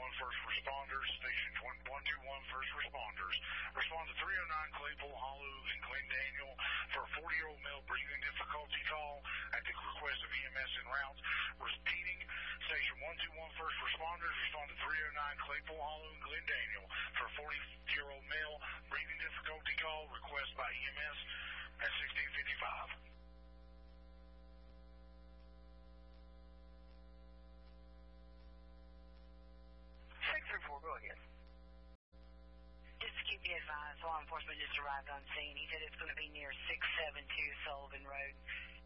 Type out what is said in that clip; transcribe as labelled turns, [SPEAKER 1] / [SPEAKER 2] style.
[SPEAKER 1] first responders, station 121 first responders. Respond to 309 Claypool Hollow in Glendaniel for a 40-year-old male breathing difficulty call at the request of EMS en route. Repeating, station 121 first responders, respond to 309 Claypool Hollow in Glendaniel for a 40-year-old male breathing difficulty call, request by EMS at 1655.
[SPEAKER 2] 634, go ahead.
[SPEAKER 3] Just to keep you advised, law enforcement just arrived on scene. He said it's going to be near 672 Sullivan Road.